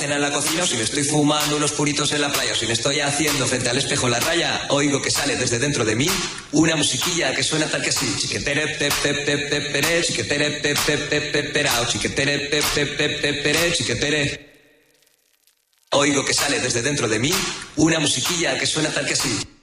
cena en la cocina, o si me estoy fumando unos puritos en la playa, o si me estoy haciendo frente al espejo la raya, oigo que sale desde dentro de mí una musiquilla que suena tal que así. Chiquetere pep pep pep pep pere, chiquetere pep pep pep pep perao, chiquetere pep pep pep pep pere, chiquetere. Oigo que sale desde dentro de mí una musiquilla que suena tal que así.